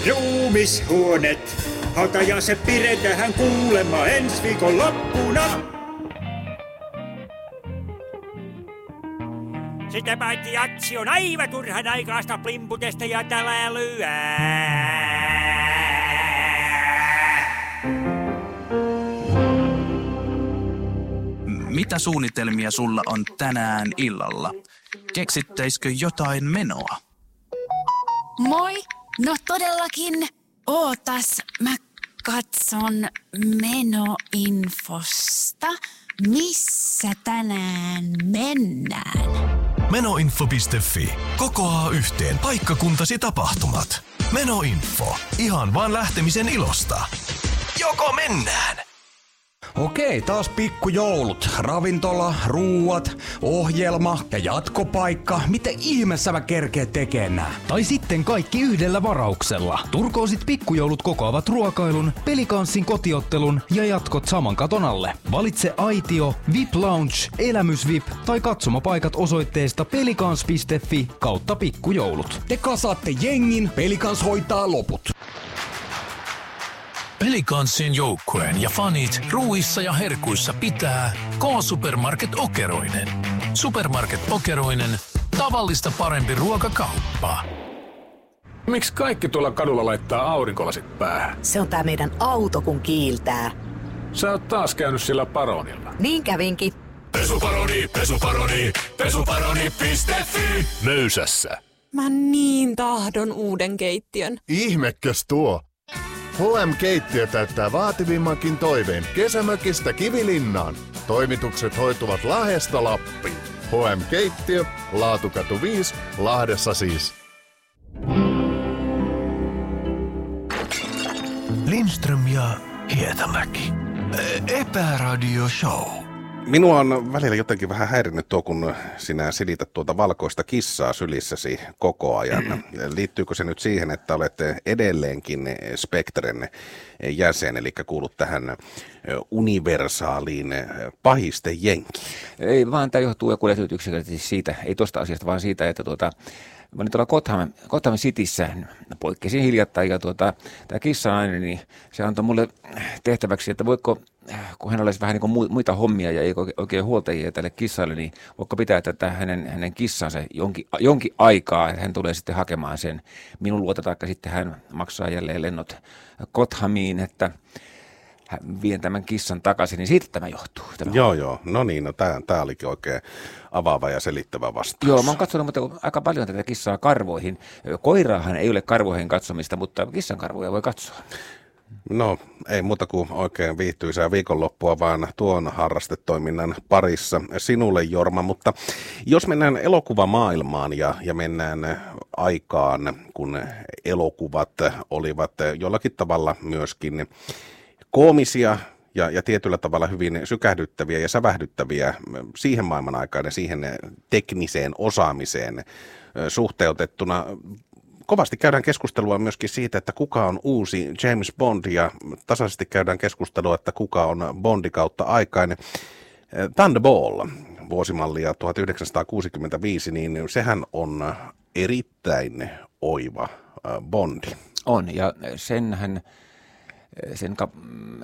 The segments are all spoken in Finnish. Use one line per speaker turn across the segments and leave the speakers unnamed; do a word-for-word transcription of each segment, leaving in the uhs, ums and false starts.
Ruumishuonet. Hautajaise pidetään kuulemma ensi viikon loppuna. Sitä paitsi jatsi on aivan turhan aikaista plimputesta ja tälälyä.
Mitä suunnitelmia sulla on tänään illalla? Keksittäisikö jotain menoa?
Moi! No todellakin. Ootas, mä katson menoinfosta. Missä tänään mennään?
Menoinfo piste fi. Kokoaa yhteen paikkakuntasi tapahtumat. Menoinfo. Ihan vaan lähtemisen ilosta. Joko mennään?
Okei, taas pikkujoulut. Ravintola, ruuat, ohjelma ja jatkopaikka. Miten ihmeessä mä kerkeet tekemään nää?
Tai sitten kaikki yhdellä varauksella. Turkoosit pikkujoulut kokoavat ruokailun, pelikanssin kotiottelun ja jatkot saman katon alle. Valitse aitio, V I P Lounge, Elämys V I P tai katsomapaikat osoitteesta pelikans piste fi kautta pikkujoulut.
Te kasaatte jengin, Pelikans hoitaa loput.
Pelikanssin joukkueen ja fanit ruuissa ja herkuissa pitää K-Supermarket Okeroinen. Supermarket Okeroinen, tavallista parempi ruokakauppa.
Miksi kaikki tuolla kadulla laittaa aurinkolasit päähän?
Se on tää meidän auto, kun kiiltää.
Sä oot taas käynyt sillä Paronilla.
Niin kävinkin.
Pesuparoni, pesuparoni, pesuparoni piste fi. Möysässä.
Mä niin tahdon uuden keittiön.
Ihmekäs tuo. H M-keittiö täyttää vaativimmankin toiveen kesämökistä Kivilinnaan. Toimitukset hoituvat Lahdesta Lappiin. H M-keittiö, Laatukatu viisi, Lahdessa siis.
Lindström ja Hietamäki. Epäradio Show.
Minua on välillä jotenkin vähän häirinnyt tuo, kun sinä silität tuota valkoista kissaa sylissäsi koko ajan. Liittyykö se nyt siihen, että olette edelleenkin Spektren jäsen, eli kuulut tähän universaaliin pahistejenkiin?
Ei, vaan tämä johtuu joku yksinkertaisesti siitä, ei tuosta asiasta, vaan siitä, että tuota, mä olin tuolla Gotham, Gotham Cityssä, poikkesin hiljattain, ja tuota, tämä kissanainen, niin se antoi mulle tehtäväksi, että voiko, kun hän olisi vähän niin kuin muita hommia ja ei oikein huoltajia tälle kissalle, niin voiko pitää tätä hänen, hänen kissansa jonkin, jonkin aikaa, että hän tulee sitten hakemaan sen minun luota, taikka sitten hän maksaa jälleen lennot Gothamiin, että vien tämän kissan takaisin, niin siitä tämä johtuu. Tämä
joo, on. joo. No niin, no tämä, tämä olikin oikein avaava ja selittävä vastaus.
Joo, mä oon katsonut mutta aika paljon tätä kissaa karvoihin. Koiraahan ei ole karvoihin katsomista, mutta kissan karvoja voi katsoa.
No, ei muuta kuin oikein viihtyisää viikonloppua, vaan tuon harrastetoiminnan parissa sinulle, Jorma. Mutta jos mennään elokuvamaailmaan ja, ja mennään aikaan, kun elokuvat olivat jollakin tavalla myöskin koomisia ja, ja tietyllä tavalla hyvin sykähdyttäviä ja sävähdyttäviä siihen maailman aikaan ja siihen tekniseen osaamiseen suhteutettuna. Kovasti käydään keskustelua myöskin siitä, että kuka on uusi James Bond, ja tasaisesti käydään keskustelua, että kuka on Bondi kautta aikainen. Thunderball, vuosimallia tuhatyhdeksänsataakuusikymmentäviisi, niin sehän on erittäin oiva Bondi.
On, ja senhän, sen ka-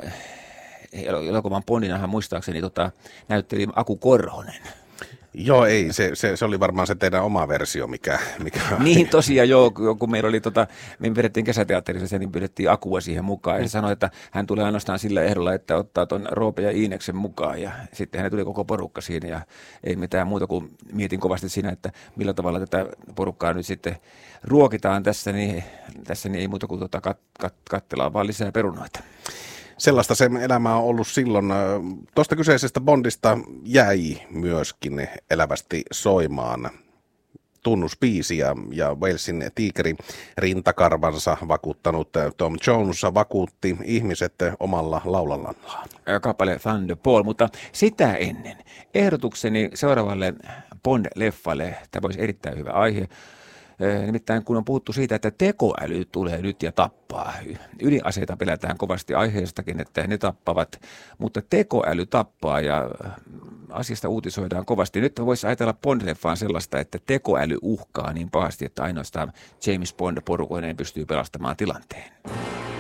elokuvan Bondinahan muistaakseni tota, näytteli Aku Korhonen.
Joo, ei, se, se, se oli varmaan se teidän oma versio, mikä... mikä
niin tosiaan, joo, kun meillä oli, tota, me vedettiin kesäteatterissa, niin pyydettiin Akua siihen mukaan, ja se sanoi, että hän tulee ainoastaan sillä ehdolla, että ottaa tuon Roope ja Iineksen mukaan, ja sitten hän tuli koko porukka siinä, ja ei mitään muuta kuin mietin kovasti siinä, että millä tavalla tätä porukkaa nyt sitten ruokitaan tässä, niin, tässä niin ei muuta kuin tota kat, kat, kattellaan vaan lisää perunoita.
Sellaista se elämä on ollut silloin. Tuosta kyseisestä Bondista jäi myöskin elävästi soimaan tunnusbiisi ja, ja Walesin tiikeri rintakarvansa vakuuttanut Tom Jones vakuutti ihmiset omalla laulallaan.
Kappale Thunderball, mutta sitä ennen ehdotukseni seuraavalle Bond-leffalle, tämä olisi erittäin hyvä aihe, Nimittäin kun on puhuttu siitä, että tekoäly tulee nyt ja tappaa. Ydinaseita pelätään kovasti aiheestakin, että ne tappavat, mutta tekoäly tappaa ja asiasta uutisoidaan kovasti. Nyt voisi ajatella Bond-leffaan sellaista, että tekoäly uhkaa niin pahasti, että ainoastaan James Bond porukoineen pystyy pelastamaan tilanteen.